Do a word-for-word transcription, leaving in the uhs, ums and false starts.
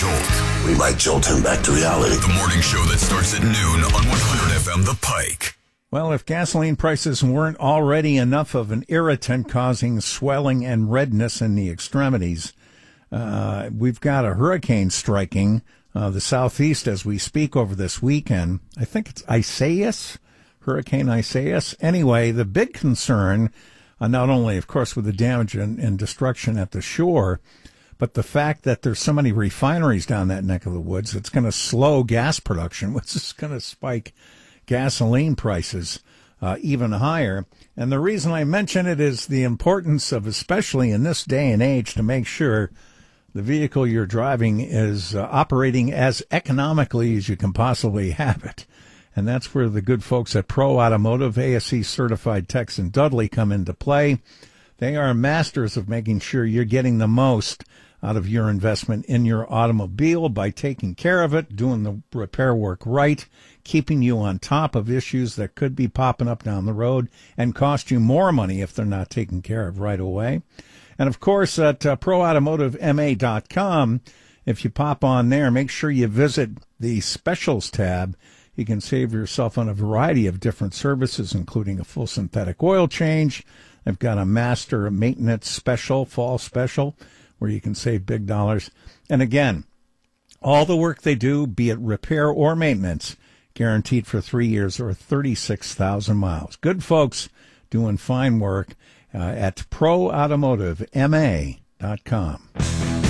Jolt. We might jolt him back to reality. The morning show that starts at noon on one hundred F M The Pike. Well, if gasoline prices weren't already enough of an irritant causing swelling and redness in the extremities, uh, we've got a hurricane striking uh, the southeast as we speak over this weekend. I think it's Isaias, Hurricane Isaias. Anyway, the big concern, uh, not only, of course, with the damage and, and destruction at the shore, but the fact that there's so many refineries down that neck of the woods, it's going to slow gas production, which is going to spike gasoline prices uh, even higher. And the reason I mention it is the importance of, especially in this day and age, to make sure the vehicle you're driving is uh, operating as economically as you can possibly have it. And that's where the good folks at Pro Automotive, A S E certified techs in Dudley, come into play. They are masters of making sure you're getting the most out of your investment in your automobile by taking care of it, doing the repair work right, keeping you on top of issues that could be popping up down the road and cost you more money if they're not taken care of right away. And, of course, at uh, pro automotive m a dot com, if you pop on there, make sure you visit the Specials tab. You can save yourself on a variety of different services, including a full synthetic oil change. They've got a master maintenance special, fall special, where you can save big dollars. And, again, all the work they do, be it repair or maintenance, guaranteed for three years or thirty-six thousand miles. Good folks doing fine work uh, at pro automotive m a dot com.